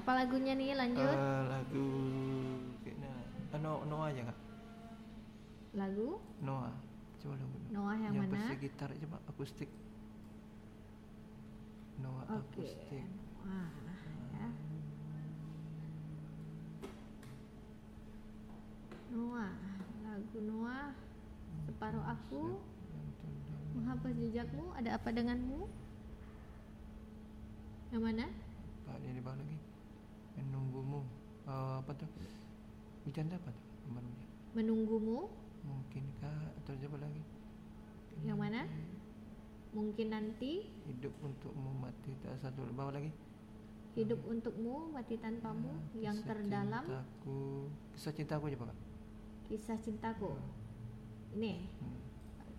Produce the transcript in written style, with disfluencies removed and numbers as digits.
Apa lagunya nih? Lanjut. Lagu kayaknya Noah aja kak. Lagu Noah. Coba lagu Noah yang mana? versi gitar coba akustik. Noah akustik. Wah, ya. Noah, lagu Noah. Separuh aku menghapus jejakmu. Ada apa denganmu? Yang mana? Pak ini bawah lagi. Menunggumu. Apa tuh? Hujan apa tuh? Kemarinnya. Menunggumu. Mungkinkah atau coba lagi? Yang mana? Mungkin nanti. Hidup untukmu mati tak satu. Bawah lagi. Hidup untukmu mati tanpamu. Yang terdalam. Kisah cintaku coba kak. Kisah cintaku. Ini.